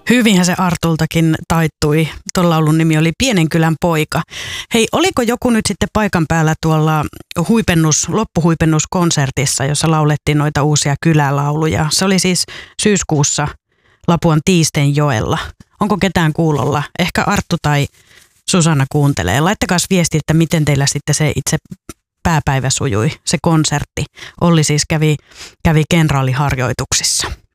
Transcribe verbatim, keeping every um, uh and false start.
Hyvinhän se Artultakin taittui. Tuon laulun nimi oli Pienen kylän poika. Hei, oliko joku nyt sitten paikan päällä tuolla huipennus, loppuhuipennuskonsertissa, jossa laulettiin noita uusia kylälauluja? Se oli siis syyskuussa Lapuan Tiistenjoella. Onko ketään kuulolla? Ehkä Arttu tai Susanna kuuntelee. Laittakaa viesti, että miten teillä sitten se itse pääpäivä sujui, se konsertti. Olli siis kävi, kävi kenraaliharjoituksissa.